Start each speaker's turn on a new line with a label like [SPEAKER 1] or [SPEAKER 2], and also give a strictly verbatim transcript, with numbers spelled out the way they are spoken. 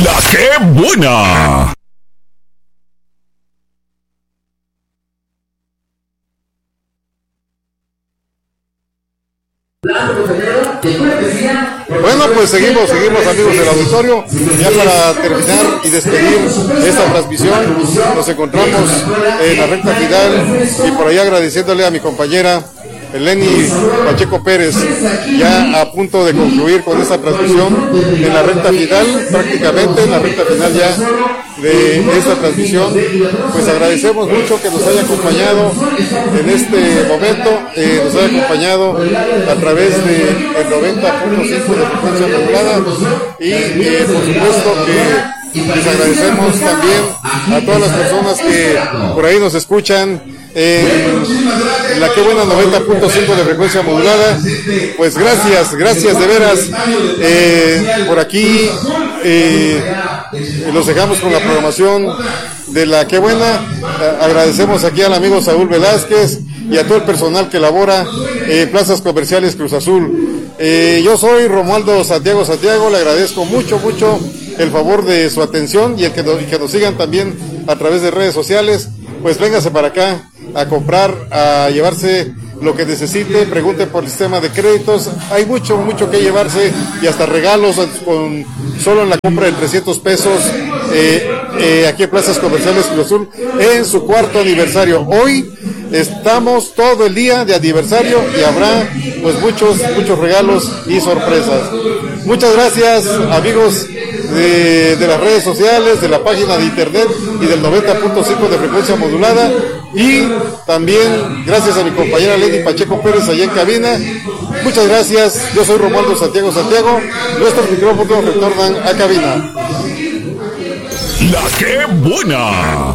[SPEAKER 1] La que buena.
[SPEAKER 2] Bueno, pues seguimos, seguimos amigos del auditorio, ya para terminar y despedir esta transmisión, nos encontramos en la recta final y por ahí agradeciéndole a mi compañera Eleni Pacheco Pérez, ya a punto de concluir con esta transmisión en la recta final, prácticamente en la recta final ya de esta transmisión. Pues agradecemos mucho que nos haya acompañado en este momento, eh, nos haya acompañado a través de el noventa punto cinco de frecuencia modulada y eh, por supuesto que les agradecemos también a todas las personas que por ahí nos escuchan en la que buena noventa punto cinco de frecuencia modulada. Pues gracias, gracias de veras. Eh, por aquí eh, los dejamos con la programación de la que buena. Eh, agradecemos aquí al amigo Saúl Velázquez y a todo el personal que labora en Plazas Comerciales Cruz Azul. Eh, yo soy Romualdo Santiago Santiago, le agradezco mucho, mucho el favor de su atención y el que nos, y que nos sigan también a través de redes sociales. Pues véngase para acá a comprar, a llevarse lo que necesite, pregunte por el sistema de créditos, hay mucho, mucho que llevarse y hasta regalos con, solo en la compra de trescientos pesos eh, eh, aquí en Plazas Comerciales Cruz Azul en su cuarto aniversario. Hoy estamos todo el día de aniversario y habrá pues muchos, muchos regalos y sorpresas. Muchas gracias amigos de, de las redes sociales, de la página de internet y del noventa punto cinco de frecuencia modulada, y también gracias a mi compañera Lady Pacheco Pérez allá en cabina. Muchas gracias, yo soy Romualdo Santiago Santiago, nuestros micrófonos retornan a cabina.
[SPEAKER 1] La que buena.